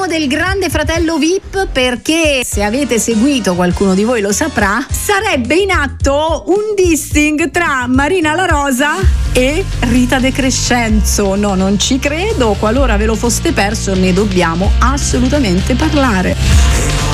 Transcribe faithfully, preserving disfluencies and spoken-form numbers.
Parliamo del Grande Fratello V I P perché, se avete seguito, qualcuno di voi lo saprà, sarebbe in atto un dissing tra Marina La Rosa e Rita De Crescenzo. No, non ci credo, qualora ve lo foste perso ne dobbiamo assolutamente parlare.